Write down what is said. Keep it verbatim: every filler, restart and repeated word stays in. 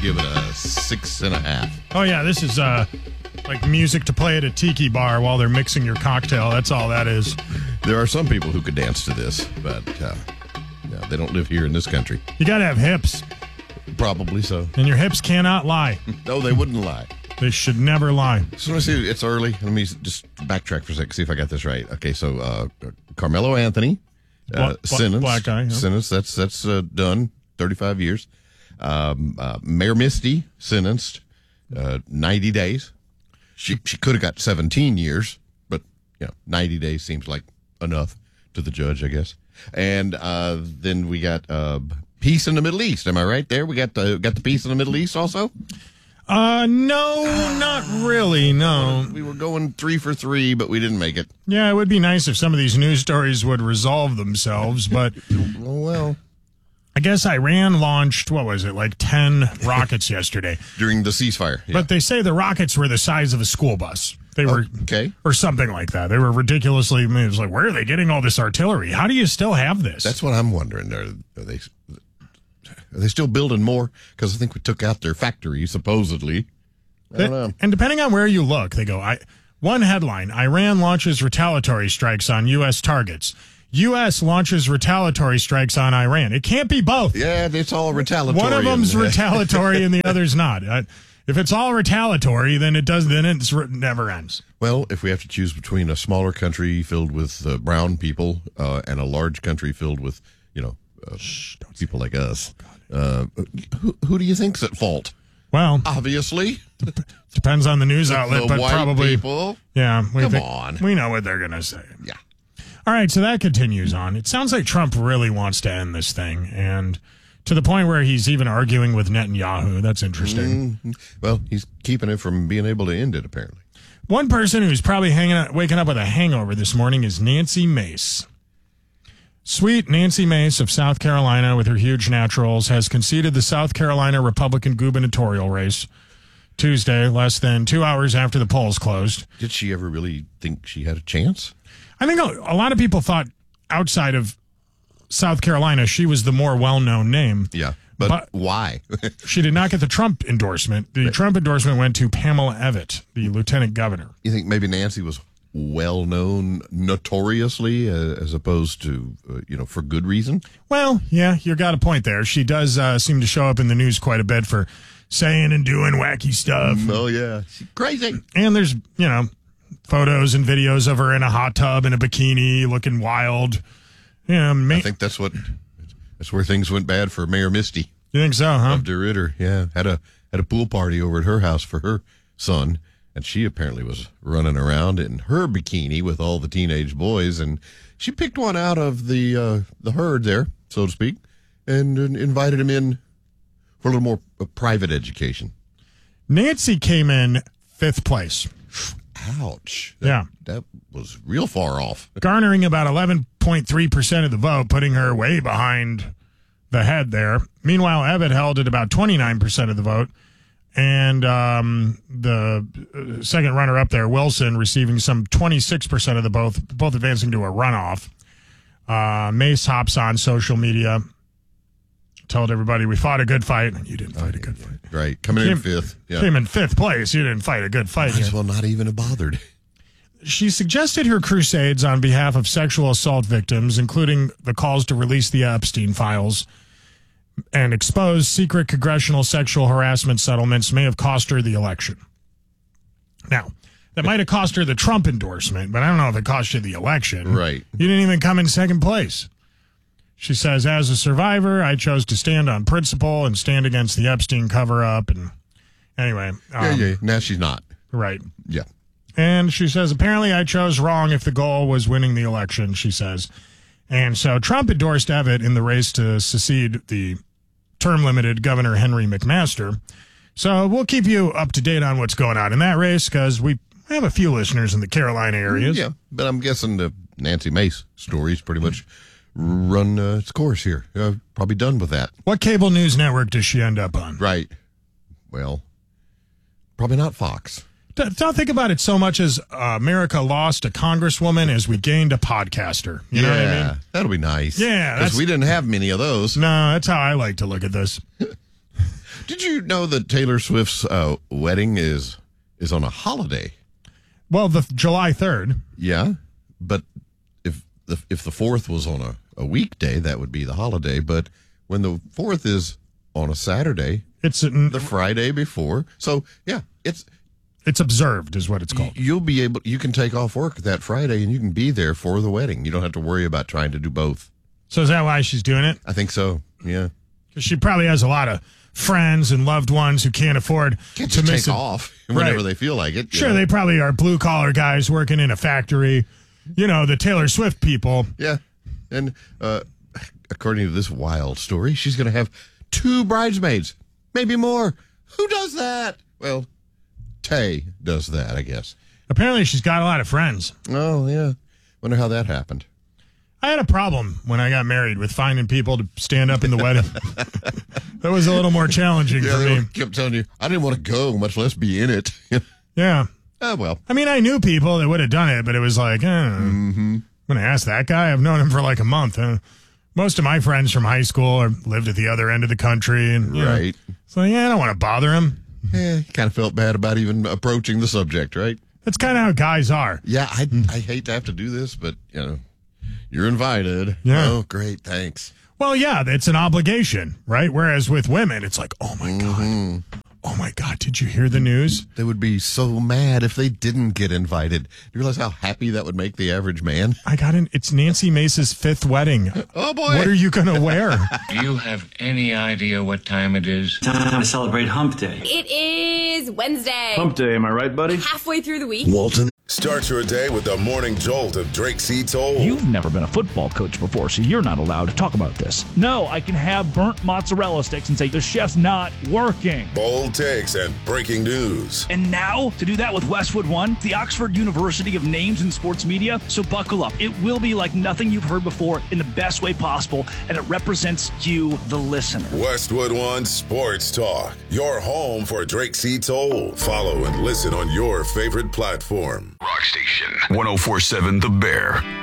give it a six and a half. Oh, yeah, this is uh, like music to play at a tiki bar while they're mixing your cocktail. That's all that is. There are some people who could dance to this, but uh, no, they don't live here in this country. You got to have hips. Probably so. And your hips cannot lie. No, they wouldn't lie. They should never lie. So let me see. It's early. Let me just backtrack for a second, see if I got this right. Okay, so uh, Carmelo Anthony, uh, Black, sentence. black guy. Yeah. Sentence, that's, that's uh, done, thirty-five years. Um, uh, Mayor Misty, sentenced uh, ninety days. She she could have got seventeen years, but you know, ninety days seems like enough to the judge, I guess. And uh, then we got uh, peace in the Middle East. Am I right there? We got the got the peace in the Middle East also. Uh, no, not really. No, we were going three for three, but we didn't make it. Yeah, it would be nice if some of these news stories would resolve themselves, but well. I guess Iran launched, what was it, like ten rockets yesterday. During the ceasefire. Yeah. But they say the rockets were the size of a school bus. They were, okay. Or something like that. They were ridiculously, I mean, it was like, where are they getting all this artillery? How do you still have this? That's what I'm wondering. Are, are they are they still building more? Because I think we took out their factory, supposedly. I don't know. And depending on where you look, they go, I, one headline, Iran launches retaliatory strikes on U S targets. U S launches retaliatory strikes on Iran. It can't be both. Yeah, it's all retaliatory. One of them's retaliatory and the other's not. Uh, if it's all retaliatory, then it does. Then it never ends. Well, if we have to choose between a smaller country filled with uh, brown people uh, and a large country filled with, you know, uh, Shh, people like us, uh, who, who do you think's at fault? Well, obviously, depends on the news outlet, the but white probably people. Yeah, we come think, on, we know what they're gonna say. Yeah. All right, so that continues on. It sounds like Trump really wants to end this thing, and to the point where he's even arguing with Netanyahu. That's interesting. Mm-hmm. Well, he's keeping it from being able to end it, apparently. One person who's probably hanging out, waking up with a hangover this morning is Nancy Mace. Sweet Nancy Mace of South Carolina, with her huge naturals, has conceded the South Carolina Republican gubernatorial race Tuesday, less than two hours after the polls closed. Did she ever really think she had a chance? I think a lot of people thought outside of South Carolina, she was the more well-known name. Yeah, but, but why? She did not get the Trump endorsement. The right. Trump endorsement went to Pamela Evette, the lieutenant governor. You think maybe Nancy was well-known notoriously uh, as opposed to, uh, you know, for good reason? Well, yeah, you got a point there. She does uh, seem to show up in the news quite a bit for saying and doing wacky stuff. Oh, yeah. She's crazy. And there's, you know, photos and videos of her in a hot tub in a bikini looking wild. Yeah, ma- I think that's what that's where things went bad for Mayor Misty. You think so, huh? Of DeRidder, yeah. Had a had a pool party over at her house for her son, and she apparently was running around in her bikini with all the teenage boys, and she picked one out of the uh, the herd there, so to speak, and, and invited him in for a little more uh, private education. Nancy came in fifth place. Ouch. That, yeah. That was real far off. Garnering about eleven point three percent of the vote, putting her way behind the head there. Meanwhile, Evette held at about twenty-nine percent of the vote. And um, the second runner-up there, Wilson, receiving some twenty-six percent of the both, both advancing to a runoff. Uh, Mace hops on social media, told everybody, we fought a good fight. You didn't fight a good fight. Right. Coming came, in fifth. Yeah. Came in fifth place. You didn't fight a good fight. Might as well not even have bothered. She suggested her crusades on behalf of sexual assault victims, including the calls to release the Epstein files and expose secret congressional sexual harassment settlements, may have cost her the election. Now, that might have cost her the Trump endorsement, but I don't know if it cost you the election. Right. You didn't even come in second place. She says, as a survivor, I chose to stand on principle and stand against the Epstein cover-up. And anyway. Um, yeah, yeah. Now she's not. Right. Yeah. And she says, apparently I chose wrong if the goal was winning the election, she says. And so Trump endorsed Evette in the race to succeed the term-limited Governor Henry McMaster. So we'll keep you up to date on what's going on in that race because we have a few listeners in the Carolina areas. Yeah, but I'm guessing the Nancy Mace story's pretty much run uh, its course here. Uh, probably done with that. What cable news network does she end up on? Right. Well, probably not Fox. D- don't think about it so much as uh, America lost a congresswoman as we gained a podcaster. You yeah, know what I mean? That'll be nice. Yeah. Because we didn't have many of those. No, that's how I like to look at this. Did you know that Taylor Swift's uh, wedding is is on a holiday? Well, the July third. Yeah, but if the if the fourth was on a, a weekday, that would be the holiday. But when the fourth is on a Saturday, it's a, the Friday before. So yeah, it's it's observed, is what it's called. You'll be able. You can take off work that Friday, and you can be there for the wedding. You don't have to worry about trying to do both. So is that why she's doing it? I think so. Yeah, because she probably has a lot of friends and loved ones who can't afford can't to just miss take it. off whenever Right. they feel like it. Sure, know? they probably are blue collar guys working in a factory. You know, the Taylor Swift people. Yeah, and uh, according to this wild story, she's going to have two bridesmaids, maybe more. Who does that? Well, Tay does that, I guess. Apparently, she's got a lot of friends. Oh yeah, wonder how that happened. I had a problem when I got married with finding people to stand up in the wedding. That was a little more challenging Yeah, for they me. kept telling you I didn't want to go, much less be in it. Yeah. Oh well. I mean, I knew people that would have done it, but it was like, eh, Mm-hmm. I'm going to ask that guy. I've known him for like a month. Uh, most of my friends from high school are, lived at the other end of the country. And, you know, Right. so, yeah, I don't want to bother him. Yeah, you kind of felt bad about even approaching the subject, right? That's kind of how guys are. Yeah, I I hate to have to do this, but you know, you're invited. Yeah. Oh, great, thanks. Well, yeah, it's an obligation, right? Whereas with women, it's like, oh, my Mm-hmm. God. Oh, my God. Did you hear the news? They would be so mad if they didn't get invited. Do you realize how happy that would make the average man? I got in. It's Nancy Mace's fifth wedding. Oh, boy. What are you going to wear? Do you have any idea what time it is? Time to celebrate Hump Day. It is Wednesday. Hump Day, am I right, buddy? Halfway through the week. Walton. Start your day with the morning jolt of Drake C. Toll. You've never been a football coach before, so you're not allowed to talk about this. No, I can have burnt mozzarella sticks and say the chef's not working. Bold takes and breaking news. And now, to do that with Westwood One, the Oxford University of names in sports media, so buckle up. It will be like nothing you've heard before in the best way possible, and it represents you, the listener. Westwood One Sports Talk. Your home for Drake C. Toll. Follow and listen on your favorite platform. Rock Station one oh four point seven The Bear.